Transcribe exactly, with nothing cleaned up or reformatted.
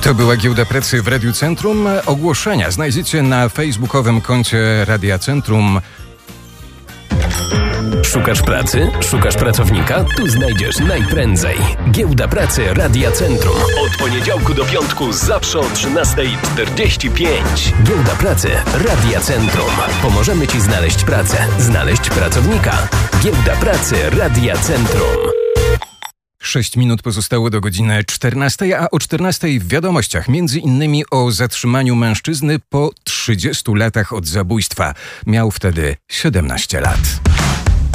To była Giełda Pracy w Radiu Centrum. Ogłoszenia znajdziecie na facebookowym koncie Radia Centrum. Szukasz pracy? Szukasz pracownika? Tu znajdziesz najprędzej. Giełda Pracy Radia Centrum. Od poniedziałku do piątku zawsze o trzynasta czterdzieści pięć. Giełda Pracy Radia Centrum. Pomożemy Ci znaleźć pracę, znaleźć pracownika. Giełda Pracy Radia Centrum. Sześć minut pozostało do godziny czternastej, a o czternastej w wiadomościach między innymi o zatrzymaniu mężczyzny po trzydziestu latach od zabójstwa. Miał wtedy siedemnaście lat.